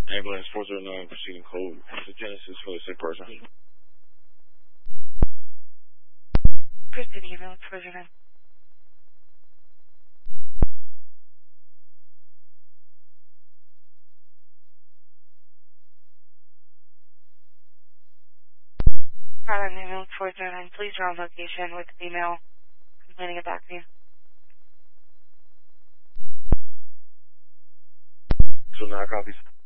Ambulance 409 proceeding code. What's the genesis for the sick person? Proceeding ambulance 409. Ambulance 409, please round location with female complaining of back pain. So now copies.